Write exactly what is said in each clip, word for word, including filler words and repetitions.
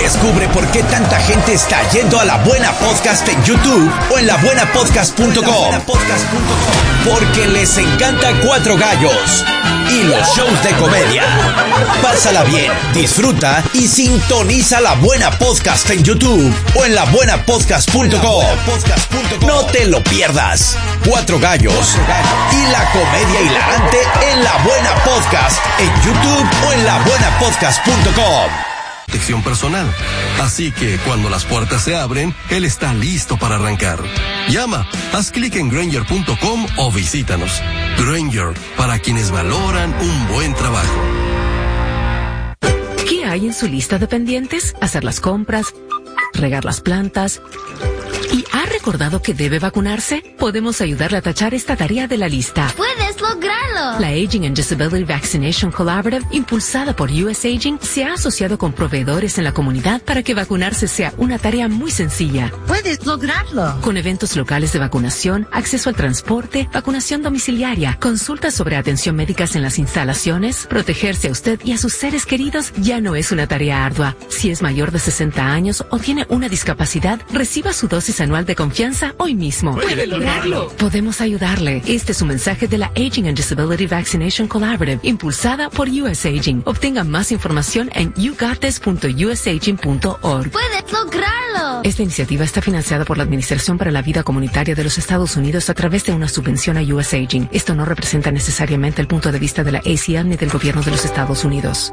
Descubre por qué tanta gente está yendo a La Buena Podcast en YouTube o en la buena podcast punto com. Porque les encanta Cuatro Gallos y los shows de comedia. Pásala bien, disfruta y sintoniza La Buena Podcast en YouTube o en la buena podcast punto com. No te lo pierdas. Cuatro Gallos y la comedia hilarante en La Buena Podcast en YouTube o en la buena podcast punto com. Protección personal. Así que cuando las puertas se abren, él está listo para arrancar. Llama, haz clic en Grainger punto com o visítanos. Grainger, para quienes valoran un buen trabajo. ¿Qué hay en su lista de pendientes? Hacer las compras, regar las plantas. ¿Y ha recordado que debe vacunarse? Podemos ayudarle a tachar esta tarea de la lista. ¡Puedes lograrlo! La Aging and Disability Vaccination Collaborative, impulsada por U S Aging, se ha asociado con proveedores en la comunidad para que vacunarse sea una tarea muy sencilla. ¡Puedes lograrlo! Con eventos locales de vacunación, acceso al transporte, vacunación domiciliaria, consultas sobre atención médicas en las instalaciones, protegerse a usted y a sus seres queridos ya no es una tarea ardua. Si es mayor de sesenta años o tiene una discapacidad, reciba su dosis anual de confianza hoy mismo. ¡Puede lograrlo! Podemos ayudarle. Este es un mensaje de la Aging and Disability Vaccination Collaborative, impulsada por U S Aging. Obtenga más información en you got this punto u s aging punto org. ¡Puedes lograrlo! Esta iniciativa está financiada por la Administración para la Vida Comunitaria de los Estados Unidos a través de una subvención a U S Aging. Esto no representa necesariamente el punto de vista de la A C L ni del gobierno de los Estados Unidos.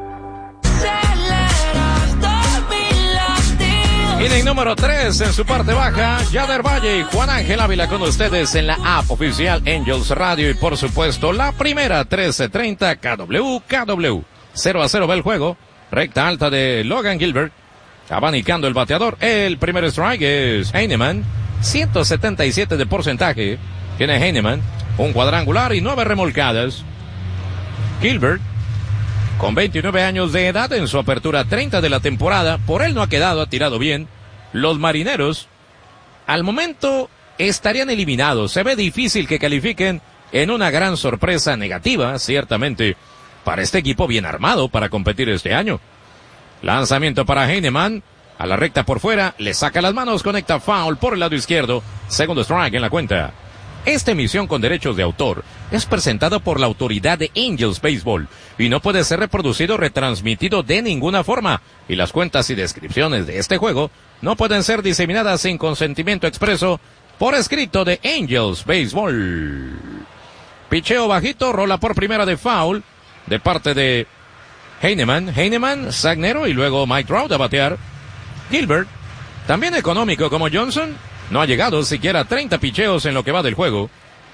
Inning número tres en su parte baja, Yader Valle y Juan Ángel Ávila con ustedes en la app oficial Angels Radio y por supuesto la primera trece treinta K W K W. cero a cero va el juego, recta alta de Logan Gilbert, abanicando el bateador. El primer strike es Heinemann, ciento setenta y siete de porcentaje, tiene Heinemann, un cuadrangular y nueve remolcadas. Gilbert, con veintinueve años de edad en su apertura treinta de la temporada, por él no ha quedado, ha tirado bien. Los Marineros, al momento, estarían eliminados. Se ve difícil que califiquen en una gran sorpresa negativa, ciertamente, para este equipo bien armado para competir este año. Lanzamiento para Heinemann, a la recta por fuera, le saca las manos, conecta foul por el lado izquierdo, segundo strike en la cuenta. Esta emisión con derechos de autor es presentada por la autoridad de Angels Baseball y no puede ser reproducido o retransmitido de ninguna forma, y las cuentas y descripciones de este juego no pueden ser diseminadas sin consentimiento expreso por escrito de Angels Baseball. Picheo bajito, rola por primera de foul de parte de Heinemann, Heinemann, Sagnero y luego Mike Trout a batear. Gilbert, también económico como Johnson, no ha llegado siquiera a treinta picheos en lo que va del juego.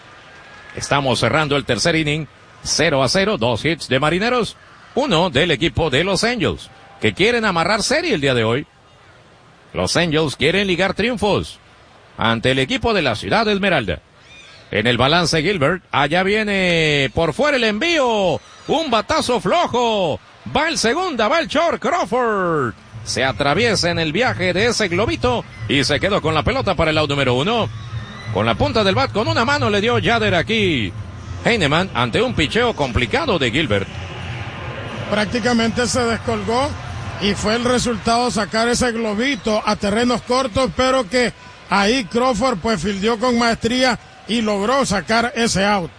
Estamos cerrando el tercer inning, cero a cero, dos hits de Marineros, uno del equipo de Los Angels, que quieren amarrar serie el día de hoy. Los Angels quieren ligar triunfos ante el equipo de la Ciudad Esmeralda. En el balance Gilbert, allá viene por fuera el envío, un batazo flojo, va el segunda, va el short Crawford. Se atraviesa en el viaje de ese globito y se quedó con la pelota para el out número uno. Con la punta del bat, con una mano le dio Yader aquí Heinemann ante un picheo complicado de Gilbert. Prácticamente se descolgó y fue el resultado sacar ese globito a terrenos cortos, pero que ahí Crawford pues fildeó con maestría y logró sacar ese out.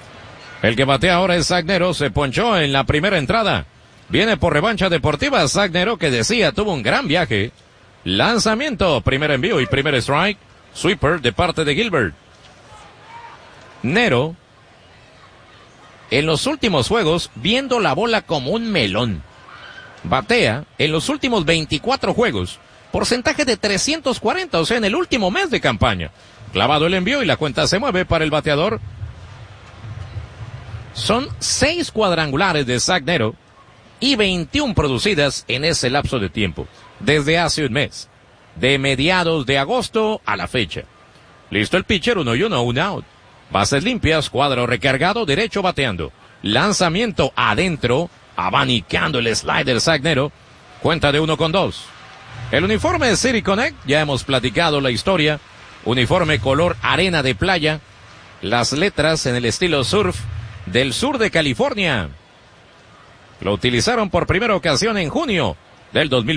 El que batea ahora es Sagnero, se ponchó en la primera entrada. Viene por revancha deportiva Sagnero, que decía tuvo un gran viaje. Lanzamiento, primer envío y primer strike. Sweeper de parte de Gilbert. Nero, en los últimos juegos, viendo la bola como un melón. Batea en los últimos veinticuatro juegos. Porcentaje de trescientos cuarenta, o sea, en el último mes de campaña. Clavado el envío y la cuenta se mueve para el bateador. Son seis cuadrangulares de Sagnero y veintiuna producidas en ese lapso de tiempo, desde hace un mes, de mediados de agosto a la fecha. Listo el pitcher, uno y uno, un out. Bases limpias, cuadro recargado, derecho bateando. Lanzamiento adentro, abanicando el slider Sagnero. Cuenta de uno con dos. El uniforme de City Connect, ya hemos platicado la historia. Uniforme color arena de playa. Las letras en el estilo surf del sur de California. Lo utilizaron por primera ocasión en junio del dos mil